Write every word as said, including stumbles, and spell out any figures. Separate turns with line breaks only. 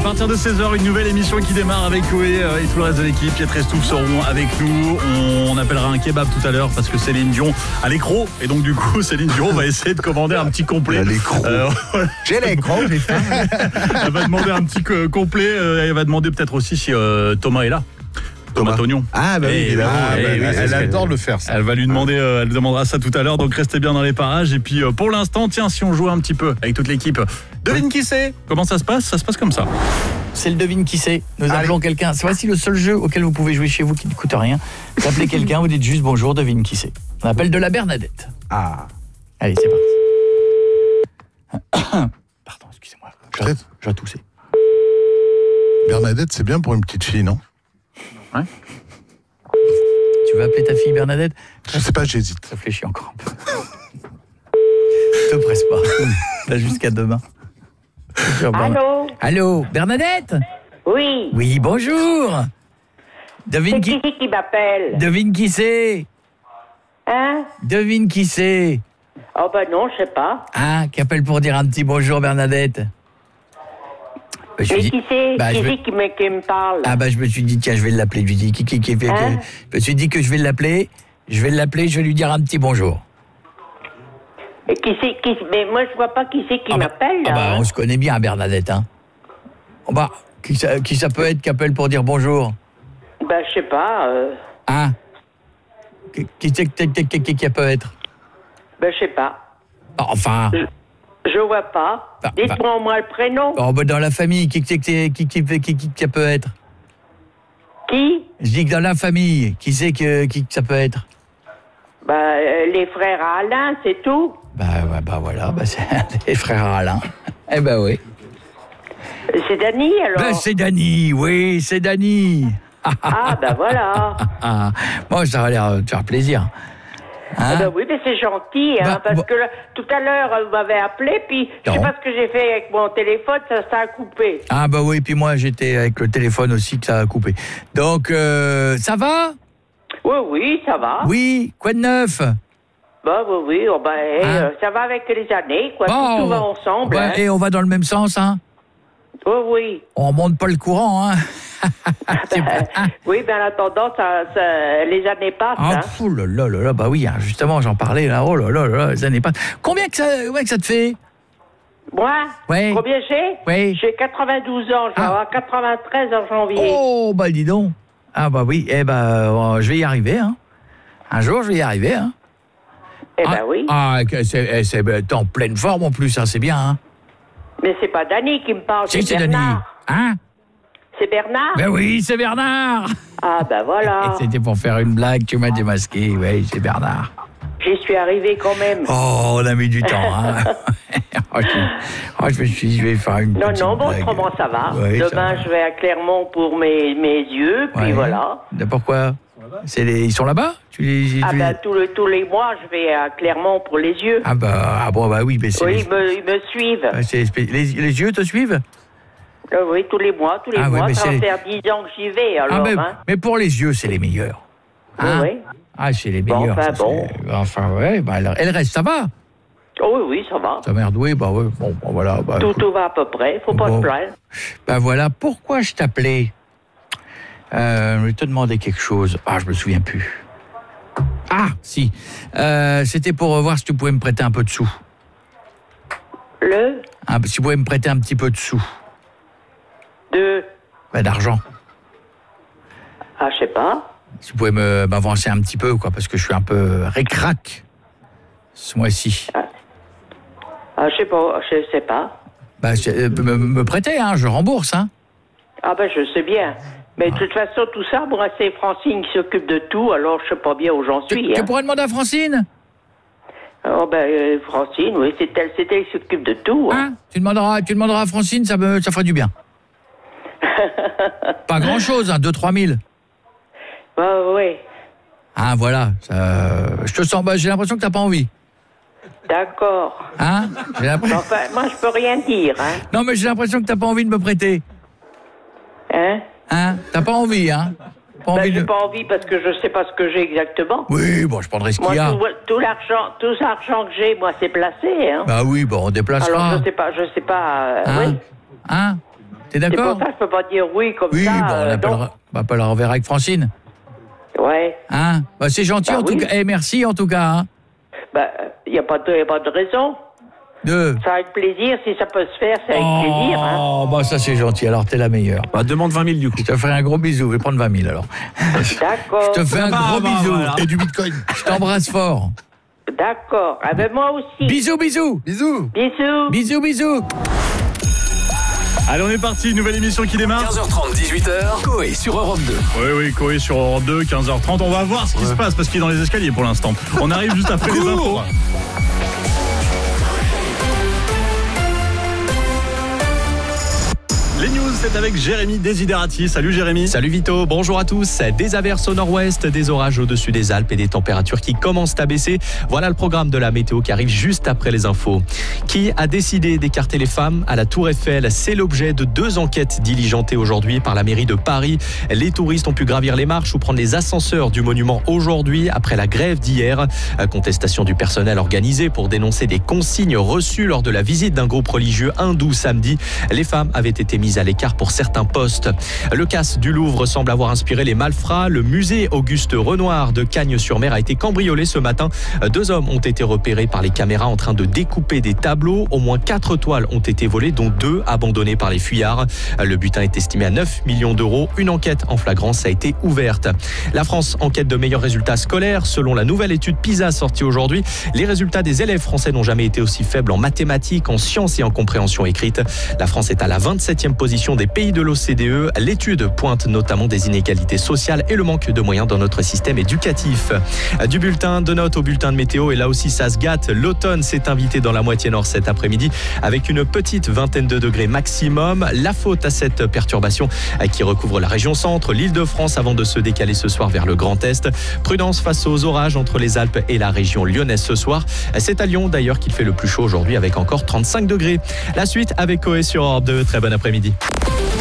partir de seize heures, une nouvelle émission qui démarre avec Koé et tout le reste de l'équipe. Pietre et Stouff seront avec nous. On appellera un kebab tout à l'heure parce que Céline Dion a l'écro. Et donc du coup, Céline Dion va essayer de commander un petit complet.
Elle a l'écro. Euh, voilà. J'ai l'écro, j'ai faim.
Elle va demander un petit complet. Elle va demander peut-être aussi si euh, Thomas est là. Tomate oignon.
Ah bah oui, évidemment. Ah,
et,
bah,
et,
bah,
oui,
elle adore le faire. Ça.
Elle va lui demander, euh, elle demandera ça tout à l'heure. Donc restez bien dans les parages. Et puis euh, pour l'instant, tiens, si on jouait un petit peu avec toute l'équipe, devine qui c'est. Comment ça se passe? Ça se passe comme ça.
C'est le devine qui c'est. Nous Allez. appelons quelqu'un. C'est voici le seul jeu auquel vous pouvez jouer chez vous qui ne coûte rien. Vous appelez quelqu'un, vous dites juste bonjour, devine qui c'est. On appelle de la Bernadette.
Ah.
Allez, c'est parti. Pardon, excusez-moi.
Peut-être.
J'ai toussé.
Bernadette, c'est bien pour une petite fille, non?
Ouais.
Tu veux appeler ta fille Bernadette?
Je sais pas, j'hésite.
Réfléchis encore un peu. Te presse pas. T'as jusqu'à demain.
Allô?
Allô, Bernadette?
Oui.
Oui, bonjour. Devine
qui... qui qui m'appelle?
Devine qui c'est?
Hein?
Devine qui c'est?
Oh ben non, je sais pas.
Ah, qui appelle pour dire un petit bonjour, Bernadette?
Bah, Mais dit, qui c'est bah, qui, me... qui, me, qui me parle?
Ah bah je me suis dit tiens je vais l'appeler. Je, dis, qui, qui, qui, qui, hein? je me suis dit que je vais l'appeler. Je vais l'appeler. Je vais lui dire un petit bonjour.
Et qui c'est qui... Mais moi je vois pas qui c'est qui
ah bah,
m'appelle.
Ah bah on se connaît bien Bernadette. Hein. Oh bah qui ça, qui ça peut être qui appelle pour dire bonjour?
Bah je sais pas. Euh...
Ah. Qui c'est qui, qui, qui, qui, qui peut être?
Bah je sais pas.
Enfin.
Je... Je vois pas. Bah, Dites-moi bah, au moins le prénom.
Oh, bah dans la famille, qui, qui, qui, qui, qui, qui, qui, qui peut être?
Qui?
Je dis que dans la famille, qui c'est que, qui, que ça peut être?
Bah, euh, les frères Alain, c'est tout.
Bah, bah, bah voilà, bah, c'est les frères Alain. Eh ben oui.
C'est Dany, alors?
Ben, c'est Dany, oui, c'est Dany.
Ah, ben voilà.
Moi, ça va l'air de faire plaisir. Hein?
Ah ben oui, mais c'est gentil, hein, bah, parce bah... que là, tout à l'heure, vous m'avez appelé, puis je sais pas ce que j'ai fait avec mon téléphone, ça, ça a coupé.
Ah bah oui, puis moi, j'étais avec le téléphone aussi que ça a coupé. Donc, euh, ça va?
Oui, oui, ça va.
Oui, quoi de neuf?
Bah oui, oui, oh, bah, hein? euh, ça va avec les années, quoi, bon, tout, tout va ensemble.
Bah,
hein.
Et on va dans le même sens, hein?
Oui, oui.
On monte pas le courant, hein?
ben, oui, ben en attendant, ça, ça, les années passent.
Ah,
hein.
fou là là là, bah oui, justement, j'en parlais là, oh là là là, les années passent. Combien que ça, ouais, que ça te fait?
Moi?
Oui.
Combien j'ai?
Oui.
J'ai quatre-vingt-douze ans, je vais ah. avoir quatre-vingt-treize en janvier.
Oh, bah dis donc. Ah bah oui, eh ben, euh, je vais y arriver, hein. Un jour, je vais y arriver, hein.
Eh
ah,
ben oui.
Ah, c'est, c'est, t'es en pleine forme en plus, hein, c'est bien, hein.
Mais c'est pas Dany qui me parle,
c'est,
c'est,
c'est
Bernard.
Dany. Hein?
C'est Bernard?
Ben oui, c'est Bernard.
Ah ben voilà.
C'était pour faire une blague, tu m'as démasqué, oui, c'est Bernard.
J'y suis arrivé quand même.
Oh, on a mis du temps, hein. oh, je, oh, je me suis dit, je vais faire une
Non,
petite
non, bon,
blague.
autrement ça va.
Oui,
Demain,
ça va.
je vais à Clermont pour mes, mes yeux, puis
ouais.
voilà.
Pourquoi? C'est les... Ils sont là-bas? Tu les...
Ah
tu
ben,
les...
tous, les, tous les mois, je vais à Clermont pour les yeux.
Ah bah, ah bon, bah oui, mais c'est...
Oui,
les...
ils, me, ils me suivent.
Ah, c'est les... Les... les yeux te suivent?
Euh, oui, tous les mois, tous les
ah,
mois.
Oui,
ça va
c'est...
faire dix ans que j'y vais, alors.
Ah, mais,
hein.
mais pour les yeux, c'est les meilleurs. Hein?
Oui, oui.
Ah, c'est les meilleurs.
Bon, enfin,
ça,
bon.
C'est... Enfin, ouais, bah, alors... elle reste, ça va?
Oh oui, oui, ça va.
Ta merde, oui, bah ouais, bon, bon voilà. Bah,
tout, tout va à peu près, faut pas
bon.
se plaindre.
Bah voilà, pourquoi je t'appelais? Euh, je vais te demander quelque chose. Ah, je me souviens plus. Ah, si. Euh, c'était pour voir si tu pouvais me prêter un peu de sous.
Le?
Ah, si tu pouvais me prêter un petit peu de sous.
De?
Bah, d'argent.
Ah, je sais pas.
Si tu pouvais me, m'avancer un petit peu, quoi, parce que je suis un peu ric-rac ce mois-ci.
Ah, ah je sais pas, je sais pas.
Bah, je, me, me prêter, hein, je rembourse, hein.
Ah ben, je sais bien. Mais de toute façon, tout ça, moi, c'est Francine qui s'occupe de tout, alors je sais pas bien où j'en suis.
Tu,
hein.
tu pourrais demander à Francine?
Oh ben, euh, Francine, oui, c'est elle, c'est elle qui s'occupe de tout. Hein.
Hein? Tu demanderas, tu demanderas à Francine, ça, me, ça ferait du bien. Pas grand-chose, hein, deux trois mille.
Bah oui.
Ah, voilà. Ça, je te sens, bah, j'ai l'impression que t'as pas envie.
D'accord.
Hein? J'ai l'impression...
Enfin, moi, je peux rien dire, hein.
Non, mais j'ai l'impression que t'as pas envie de me prêter.
Hein?
Hein? T'as pas envie, hein? Pas
ben,
envie
j'ai
de...
pas envie parce que je sais pas ce que j'ai exactement.
Oui, bon, je prendrai ce qu'il
moi,
y a.
Tout, tout l'argent, tout l'argent que j'ai, moi, c'est placé, hein.
Bah oui, bon, on déplacera.
Alors, je sais pas, je sais pas, euh,
hein?
oui.
Hein? T'es d'accord?
C'est pour ça que je peux pas dire oui comme
Oui,
ça.
bon, on
euh,
appellera, on appellera, on verra avec Francine.
Ouais.
Hein? Bah, c'est gentil
Bah
en tout
oui.
cas. Eh, merci en tout cas. Hein.
Ben, il n'y a, pas de- y a pas de raison.
De...
Ça va être plaisir. Si ça peut se faire, c'est avec plaisir. Hein.
Oh, bah ça c'est gentil. Alors t'es la meilleure.
Bah, demande vingt mille du coup.
Je te ferai un gros bisou. Je vais prendre vingt mille alors.
D'accord.
Je te fais un
Bah,
gros
bah,
bisou.
voilà.
Et du bitcoin.
Je t'embrasse fort.
D'accord. Ah ben moi aussi.
Bisous, bisous.
Bisous.
Bisous.
Bisous, bisous.
Allez, on est parti, nouvelle émission qui démarre.
quinze heures trente, dix-huit heures, Coé sur Europe deux.
Oui, oui, Coé sur Europe deux, quinze heures trente. On va voir ce qui se passe parce qu'il est dans les escaliers pour l'instant. On arrive juste après les infos. Les news, c'est avec Jérémy Desiderati. Salut Jérémy.
Salut Vito, bonjour à tous. Des averses au nord-ouest, des orages au-dessus des Alpes et des températures qui commencent à baisser. Voilà le programme de la météo qui arrive juste après les infos. Qui a décidé d'écarter les femmes à la Tour Eiffel? C'est l'objet de deux enquêtes diligentées aujourd'hui par la mairie de Paris. Les touristes ont pu gravir les marches ou prendre les ascenseurs du monument aujourd'hui après la grève d'hier. Contestation du personnel organisé pour dénoncer des consignes reçues lors de la visite d'un groupe religieux hindou samedi. Les femmes avaient été mises à l'écart pour certains postes. Le casse du Louvre semble avoir inspiré les malfrats. Le musée Auguste Renoir de Cagnes-sur-Mer a été cambriolé ce matin. Deux hommes ont été repérés par les caméras en train de découper des tableaux. Au moins quatre toiles ont été volées, dont deux abandonnées par les fuyards. Le butin est estimé à neuf millions d'euros. Une enquête en flagrance a été ouverte. La France en quête de meilleurs résultats scolaires. Selon la nouvelle étude PISA sortie aujourd'hui, les résultats des élèves français n'ont jamais été aussi faibles en mathématiques, en sciences et en compréhension écrite. La France est à la vingt-septième position des pays de l'O C D E. L'étude pointe notamment des inégalités sociales et le manque de moyens dans notre système éducatif. Du bulletin de notes au bulletin de météo, et là aussi ça se gâte. L'automne s'est invité dans la moitié nord cet après-midi avec une petite vingtaine de degrés maximum. La faute à cette perturbation qui recouvre la région centre, l'Île-de-France, avant de se décaler ce soir vers le Grand Est. Prudence face aux orages entre les Alpes et la région lyonnaise ce soir. C'est à Lyon d'ailleurs qu'il fait le plus chaud aujourd'hui avec encore trente-cinq degrés. La suite avec Coé sur Europe deux. Très bon après-midi.